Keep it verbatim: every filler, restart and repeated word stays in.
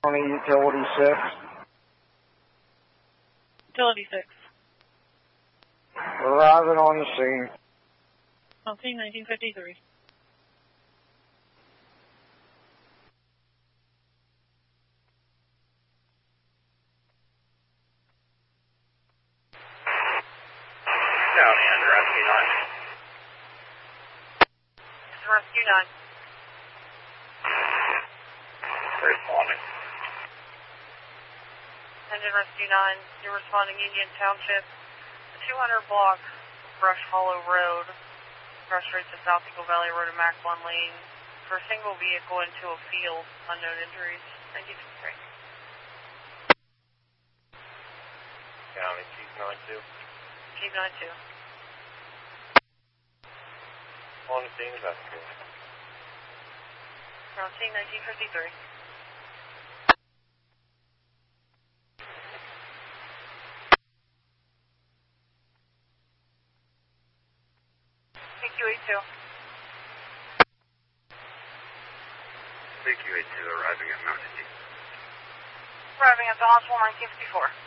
County Utility six. Utility six. Arriving on the scene. On scene nineteen fifty-three. County under Rescue nine. Rescue nine. Responding. Engine Rescue nine, you're responding Union Township, two hundred block Brush Hollow Road, brush right to South Eagle Valley Road and Mac one lane, for a single vehicle into a field, unknown injuries, nineteen fifty-three. County Chief nine two. Chief nine two. On the scene, investigation. We're on scene nineteen fifty-three. P Q eighty-two. P Q eighty-two arriving at Mountain View. Arriving at the hospital nineteen fifty-four.